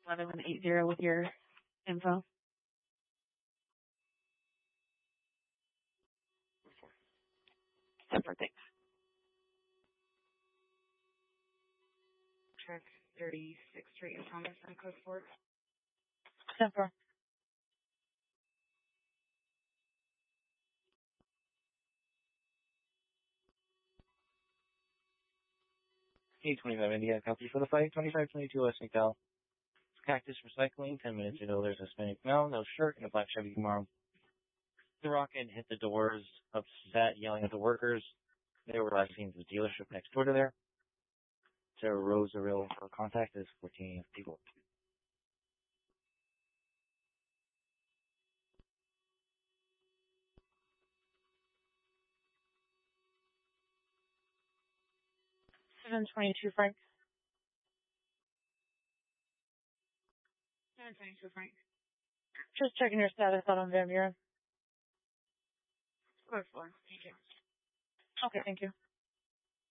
1180 with your info. 10-4, thanks. Check 36th Street in Thomas on code 4. 10-4. A25 India, copy for the fight. 2522 West McDowell. Cactus Recycling, 10 minutes ago. There's a Hispanic male, no shirt, and a black Chevy Camaro. The rocket hit the doors, upset, yelling at the workers. They were last seen at the dealership next door to there. Sarah Roseville for contact is 14 people. $722, Frank. 722 Frank. Just checking your status out on Van Buren. Code 4. Thank you. Okay, thank you.